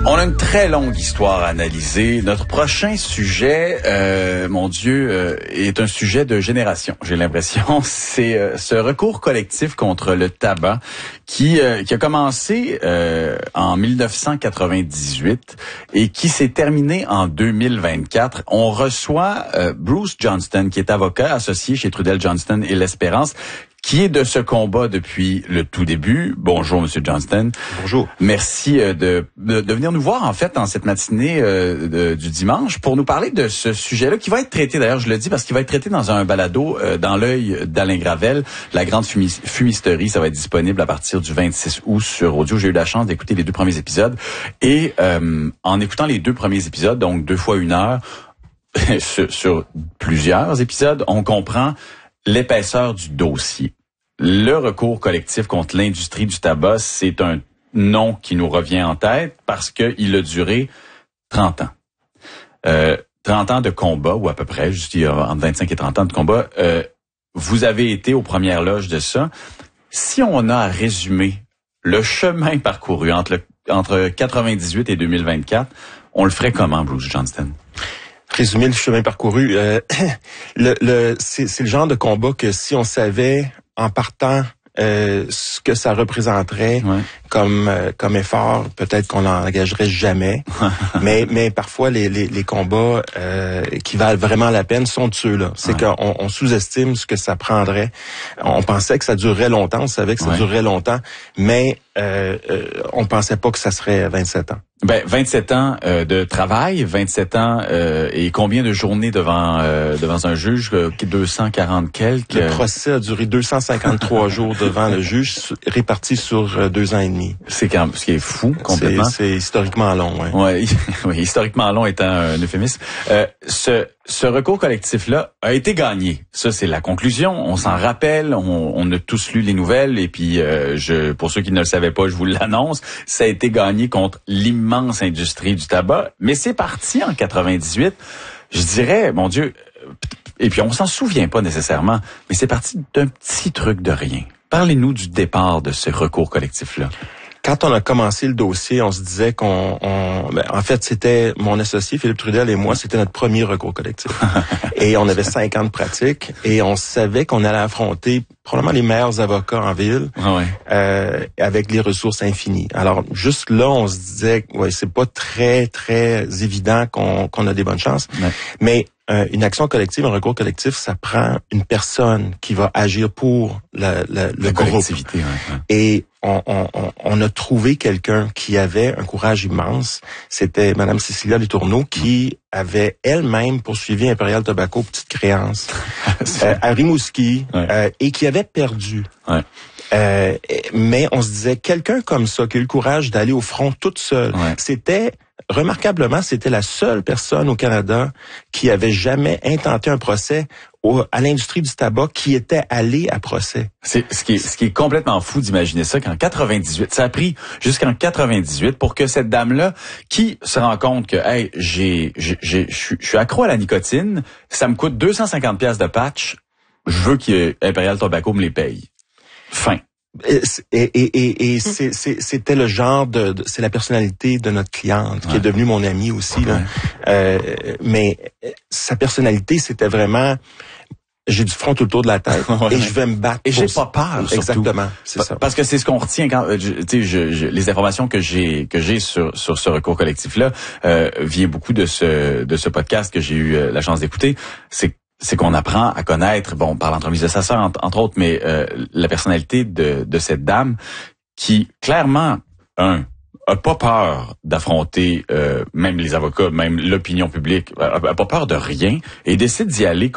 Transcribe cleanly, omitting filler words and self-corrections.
On a une très longue histoire à analyser. Notre prochain sujet, mon Dieu, est un sujet de génération. J'ai l'impression, c'est ce recours collectif contre le tabac qui a commencé en 1998 et qui s'est terminé en 2024. On reçoit Bruce Johnston, qui est avocat associé chez Trudel Johnston et l'Espérance, qui est de ce combat depuis le tout début. Bonjour, Monsieur Johnston. Bonjour. Merci de venir nous voir, en fait, en cette matinée du dimanche, pour nous parler de ce sujet-là, qui va être traité, d'ailleurs, je le dis, parce qu'il va être traité dans un balado dans l'œil d'Alain Gravel, La Grande Fumisterie. Ça va être disponible à partir du 26 août sur audio. J'ai eu la chance d'écouter les 2 premiers épisodes. Et en écoutant les 2 premiers épisodes, donc 2 fois 1 heure, sur plusieurs épisodes, on comprend l'épaisseur du dossier. Le recours collectif contre l'industrie du tabac, c'est un nom qui nous revient en tête parce qu'il a duré 30 ans. 30 ans de combat, ou à peu près, juste entre 25 et 30 ans de combat. Vous avez été aux premières loges de ça. Si on a à résumer le chemin parcouru entre 98 et 2024, on le ferait comment, Bruce Johnston? Résumer le chemin parcouru, c'est le genre de combat que si on savait en partant ce que ça représenterait comme effort, peut-être qu'on n'engagerait jamais. mais parfois les combats qui valent vraiment la peine sont de ceux-là. C'est qu'on sous-estime ce que ça prendrait. On pensait que ça durerait longtemps, on savait que ça durerait longtemps, mais on pensait pas que ça serait 27 ans. 27 ans de travail, 27 ans et combien de journées devant un juge? 240 quelques? Le procès a duré 253 jours devant le juge, répartis sur 2 ans et demi. C'est quand même, ce qui est fou, complètement. C'est historiquement long, oui, historiquement long étant un euphémisme. Ce recours collectif-là a été gagné. Ça, c'est la conclusion. On s'en rappelle. On a tous lu les nouvelles. Et puis, pour ceux qui ne le savaient pas, je vous l'annonce. Ça a été gagné contre l'immense industrie du tabac. Mais c'est parti en 98. Je dirais, mon Dieu, et puis on s'en souvient pas nécessairement, mais c'est parti d'un petit truc de rien. Parlez-nous du départ de ce recours collectif-là. Quand on a commencé le dossier, on se disait en fait, c'était mon associé Philippe Trudel et moi, c'était notre premier recours collectif. Et on avait 5 ans de pratique et on savait qu'on allait affronter probablement les meilleurs avocats en ville avec les ressources infinies. Alors, juste là, on se disait, c'est pas très, très évident qu'on a des bonnes chances. Ouais. Mais une action collective, un recours collectif, ça prend une personne qui va agir pour le groupe. Et on a trouvé quelqu'un qui avait un courage immense. C'était Madame Cécilia Letourneau qui avait elle-même poursuivi Imperial Tobacco, petite créance, à Rimouski, et qui avait perdu. Ouais. Mais on se disait, quelqu'un comme ça, qui a eu le courage d'aller au front toute seule, remarquablement, c'était la seule personne au Canada qui avait jamais intenté un procès à l'industrie du tabac qui était allée à procès. C'est ce qui est complètement fou d'imaginer ça qu'en 98, ça a pris jusqu'en 98 pour que cette dame-là qui se rend compte que je suis accro à la nicotine, ça me coûte 250 pièces de patch, je veux qu'Imperial Tobacco me les paye. Fin. Et c'était le genre c'est la personnalité de notre cliente qui est devenue mon amie aussi là. Mais sa personnalité, c'était vraiment, j'ai du front tout le tour de la tête et je vais me battre. Et j'ai pas peur, surtout. Exactement, c'est ça. Parce que c'est ce qu'on retient quand les informations que j'ai sur ce recours collectif là vient beaucoup de ce podcast que j'ai eu la chance d'écouter. C'est qu'on apprend à connaître, par l'entremise de sa sœur, entre autres, mais la personnalité de cette dame qui, clairement, a pas peur d'affronter même les avocats, même l'opinion publique, a pas peur de rien et décide d'y aller